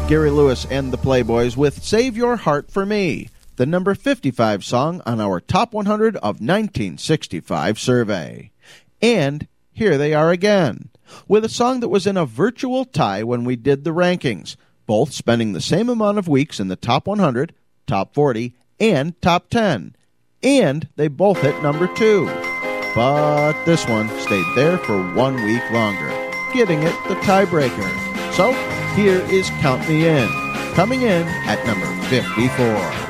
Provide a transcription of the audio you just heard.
Gary Lewis and the Playboys with Save Your Heart for Me, the number 55 song on our Top 100 of 1965 survey. And here they are again, with a song that was in a virtual tie when we did the rankings, both spending the same amount of weeks in the Top 100, Top 40, and Top 10. And they both hit number 2. But this one stayed there for 1 week longer, getting it the tiebreaker. So here is Count Me In, coming in at number 54.